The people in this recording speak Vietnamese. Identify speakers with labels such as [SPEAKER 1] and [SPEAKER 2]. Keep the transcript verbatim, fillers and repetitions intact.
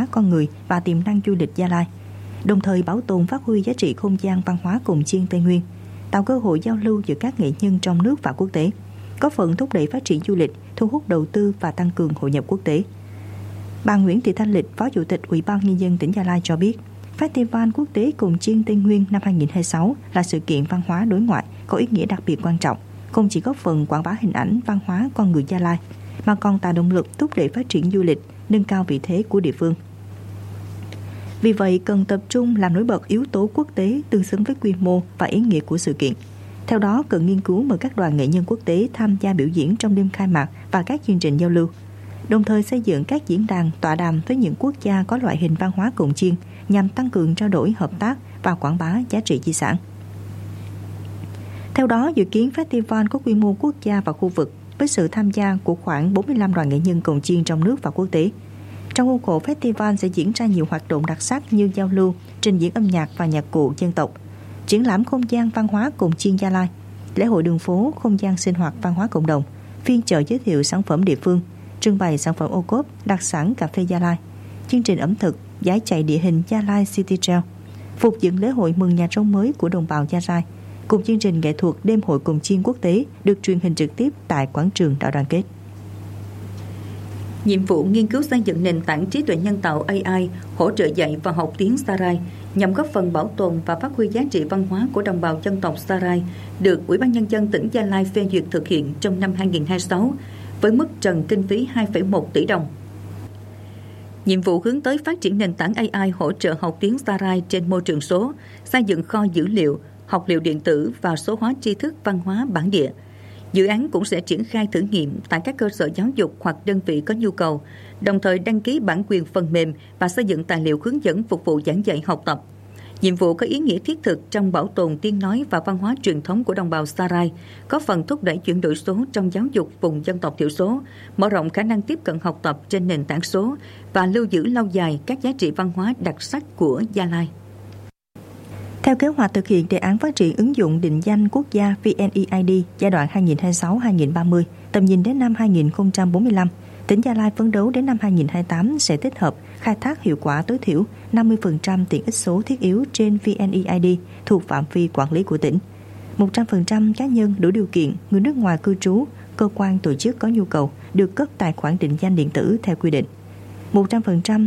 [SPEAKER 1] hóa con người và tiềm năng du lịch Gia Lai, đồng thời bảo tồn phát huy giá trị không gian văn hóa cồng chiêng Tây Nguyên, tạo cơ hội giao lưu giữa các nghệ nhân trong nước và quốc tế, góp phần thúc đẩy phát triển du lịch, thu hút đầu tư và tăng cường hội nhập quốc tế. Bà Nguyễn Thị Thanh Lịch, Phó Chủ tịch Ủy ban Nhân dân tỉnh Gia Lai cho biết, Festival Quốc tế Cồng chiêng Tây Nguyên năm hai không hai sáu là sự kiện văn hóa đối ngoại có ý nghĩa đặc biệt quan trọng, không chỉ góp phần quảng bá hình ảnh văn hóa con người Gia Lai, mà còn tạo động lực thúc đẩy phát triển du lịch, nâng cao vị thế của địa phương. Vì vậy, cần tập trung làm nổi bật yếu tố quốc tế tương xứng với quy mô và ý nghĩa của sự kiện. Theo đó, cần nghiên cứu mời các đoàn nghệ nhân quốc tế tham gia biểu diễn trong đêm khai mạc và các chương trình giao lưu, đồng thời xây dựng các diễn đàn tọa đàm với những quốc gia có loại hình văn hóa cồng chiêng nhằm tăng cường trao đổi hợp tác và quảng bá giá trị di sản. Theo đó, dự kiến festival có quy mô quốc gia và khu vực với sự tham gia của khoảng bốn mươi lăm đoàn nghệ nhân cồng chiêng trong nước và quốc tế. Trong khuôn khổ festival sẽ diễn ra nhiều hoạt động đặc sắc như giao lưu, trình diễn âm nhạc và nhạc cụ dân tộc, triển lãm không gian văn hóa cồng chiêng Gia Lai, lễ hội đường phố, không gian sinh hoạt văn hóa cộng đồng, phiên chợ giới thiệu sản phẩm địa phương, trưng bày sản phẩm ô cốp, đặc sản cà phê Gia Lai, chương trình ẩm thực, giải chạy địa hình Gia Lai City Trail, phục dựng lễ hội mừng nhà trống mới của đồng bào Gia Lai, cùng chương trình nghệ thuật đêm hội cồng chiêng quốc tế được truyền hình trực tiếp tại quảng trường Đại đoàn kết.
[SPEAKER 2] Nhiệm vụ nghiên cứu xây dựng nền tảng trí tuệ nhân tạo A I hỗ trợ dạy và học tiếng Sarai nhằm góp phần bảo tồn và phát huy giá trị văn hóa của đồng bào dân tộc Sarai được Ủy ban Nhân dân tỉnh Gia Lai phê duyệt thực hiện trong năm hai không hai sáu với mức trần kinh phí hai phẩy một tỷ đồng. Nhiệm vụ hướng tới phát triển nền tảng A I hỗ trợ học tiếng Sarai trên môi trường số, xây dựng kho dữ liệu, học liệu điện tử và số hóa tri thức văn hóa bản địa. Dự án cũng sẽ triển khai thử nghiệm tại các cơ sở giáo dục hoặc đơn vị có nhu cầu, đồng thời đăng ký bản quyền phần mềm và xây dựng tài liệu hướng dẫn phục vụ giảng dạy học tập. Nhiệm vụ có ý nghĩa thiết thực trong bảo tồn tiếng nói và văn hóa truyền thống của đồng bào Sarai, có phần thúc đẩy chuyển đổi số trong giáo dục vùng dân tộc thiểu số, mở rộng khả năng tiếp cận học tập trên nền tảng số và lưu giữ lâu dài các giá trị văn hóa đặc sắc của Gia Lai.
[SPEAKER 1] Theo kế hoạch thực hiện đề án phát triển ứng dụng định danh quốc gia vê en e i đê giai đoạn hai nghìn không trăm hai mươi sáu đến hai nghìn không trăm ba mươi, tầm nhìn đến năm hai nghìn không trăm bốn mươi lăm, tỉnh Gia Lai phấn đấu đến năm hai nghìn không trăm hai mươi tám sẽ tích hợp khai thác hiệu quả tối thiểu năm mươi phần trăm tiện ích số thiết yếu trên vê en e i đê thuộc phạm vi quản lý của tỉnh. một trăm phần trăm cá nhân đủ điều kiện, người nước ngoài cư trú, cơ quan tổ chức có nhu cầu được cấp tài khoản định danh điện tử theo quy định. một trăm phần trăm